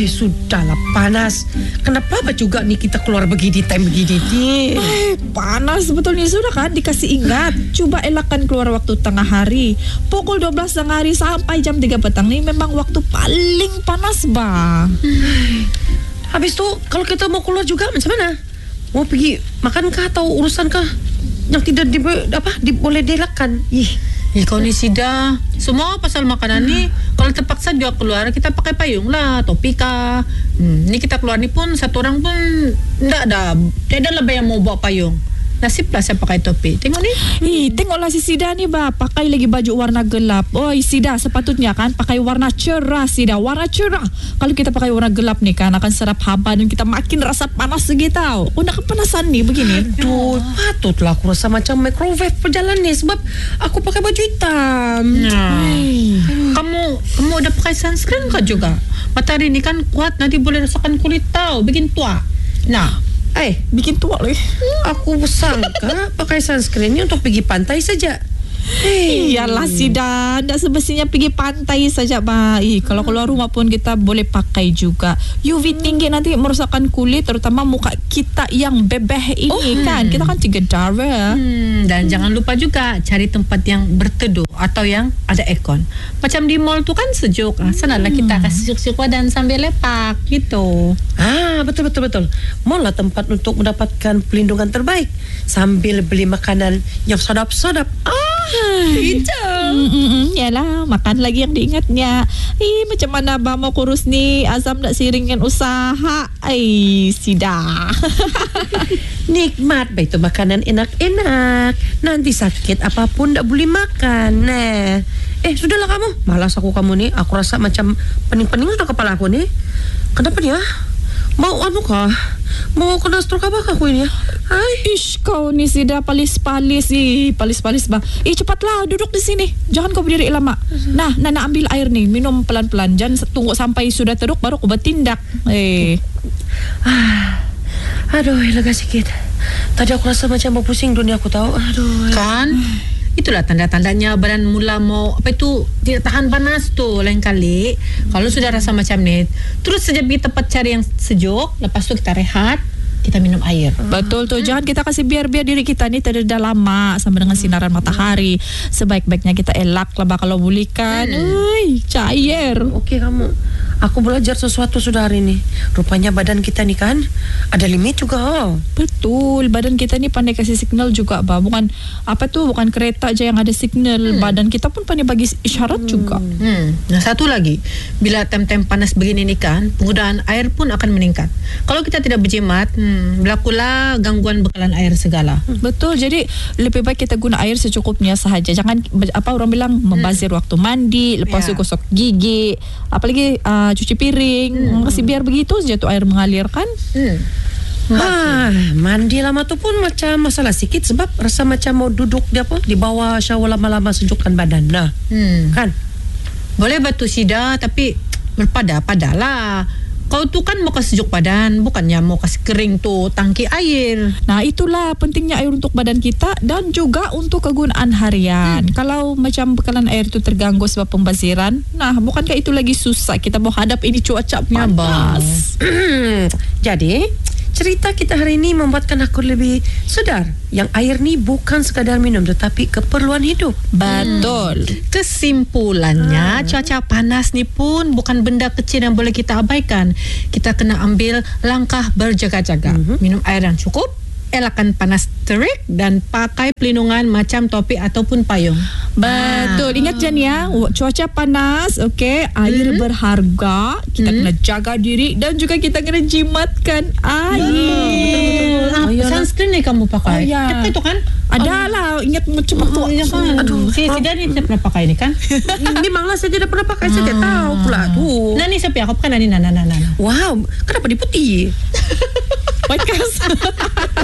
Sudahlah panas. Kenapa juga nih kita keluar begini time begini nih? Panas sebetulnya sudah kan dikasih ingat. Coba elakkan keluar waktu tengah hari. Pukul 12 tengah hari sampai jam 3 petang nih memang waktu paling panas bah. Habis itu kalau kita mau keluar juga macam mana? Mau pergi makan kah atau urusan kah yang tidak boleh dielakkan? Kau ni Sida, semua pasal makanan ni kalau terpaksa dia keluar kita pakai payung lah, topi kah. Ni kita keluar ni pun satu orang pun tidak ada lebih yang mau bawa payung. Nasib lah saya pakai topi. Tengok ni. Tengoklah si Sida ni bah, pakai lagi baju warna gelap. Sida sepatutnya kan pakai warna cerah Sida, warna cerah. Kalau kita pakai warna gelap ni kan akan serap haba dan kita makin rasa panas lagi tau. Nak kepanasan ni begini. Aduh, patutlah aku rasa macam microwave perjalanan ni sebab aku pakai baju hitam. Kamu udah pakai sunscreen kah juga? Matahari ni kan kuat, nanti boleh rasakan kulit tau, bikin tua. Bikin tua lagi. Aku sangka pakai sunscreen ni untuk pergi pantai saja. Iyalah Sida, tak semestinya pergi pantai saja bah. Kalau keluar rumah pun kita boleh pakai juga. UV tinggi nanti merosakkan kulit, terutama muka kita yang bebeh ini kan. Kita kan 3 darah. Dan jangan lupa juga cari tempat yang berteduh atau yang ada aircon. Macam di mall tu kan sejuk. Sanalah kita kasih sejuk-sejuk badan sambil lepak gitu. Betul. Mall lah tempat untuk mendapatkan pelindungan terbaik sambil beli makanan yang sedap-sedap. Yalah, makan lagi yang diingatnya. Macam mana abang mau kurus ni? Azam nak siringkan usaha. Sida. Nikmat itu makanan enak-enak. Nanti sakit apapun tak boleh makan. Sudahlah kamu. Malas aku kamu ni. Aku rasa macam pening-pening sudah kepala aku ni. Kenapa ni? Mau kah? Mau kena stroke apa aku ini? Kau ni Sida palis-palis. Palis-palis bang. Cepatlah duduk di sini. Jangan kau berdiri lama. Nak ambil air ni. Minum pelan-pelan. Jangan tunggu sampai sudah teruk baru kau bertindak. Aduh, lega sikit. Tadi aku rasa macam mau pusing dunia aku tahu. Aduh. Kan? Itulah tanda-tandanya badan mula mau tidak tahan panas tu lain kali. Kalau sudah rasa macam ni, terus saja pergi tempat cari yang sejuk, lepas tu kita rehat, kita minum air. Betul tu. Jangan kita kasih biar diri kita ni terdedah lama sama dengan sinaran matahari. Sebaik-baiknya kita elak lah kalau boleh kan. Cair. Okey kamu. Aku belajar sesuatu sudah hari ni. Rupanya badan kita ni kan ada limit juga. Betul. Badan kita ni pandai kasih signal juga bah. Bukan kereta aja yang ada signal. Badan kita pun pandai bagi isyarat juga. Nah, satu lagi, bila time-time panas begini ni kan, penggunaan air pun akan meningkat. Kalau kita tidak berjimat, berlakulah gangguan bekalan air segala. Betul. Jadi lebih baik kita guna air secukupnya sahaja. Jangan orang bilang membazir waktu mandi, lepas tu gosok gigi, apalagi cuci piring. Kasih biar begitu saja tu air mengalir kan. Mandi lama tu pun macam masalah sikit sebab rasa macam mau duduk di bawah shower lama-lama sejukkan badan. Kan? Boleh batu Sida, tapi berpada-padalah. Kau tu kan mau kasih sejuk badan, bukannya mau kasih kering tu tangki air. Nah, itulah pentingnya air untuk badan kita dan juga untuk kegunaan harian. Kalau macam bekalan air tu terganggu sebab pembaziran, bukankah itu lagi susah kita mau hadap ini cuaca panas. Jadi cerita kita hari ini membuatkan aku lebih sedar yang air ni bukan sekadar minum tetapi keperluan hidup. Betul. Kesimpulannya cuaca panas ni pun bukan benda kecil yang boleh kita abaikan. Kita kena ambil langkah berjaga-jaga. Minum air yang cukup, elakkan panas terik dan pakai pelindungan macam topi ataupun payung. Betul. Ingat Jan ya, cuaca panas, air berharga. Kita kena jaga diri dan juga kita kena jimatkan air. Sunscreen ni kamu pakai? Apa itu kan? Ada lah. Ingat macam tu. Aduh, Sida ni saya pernah pakai ni kan? Memanglah saya tidak pernah pakai, saya tahu pula tu. Nah ni siapa aku pakai nah. Wow, kenapa dia putih? White cast.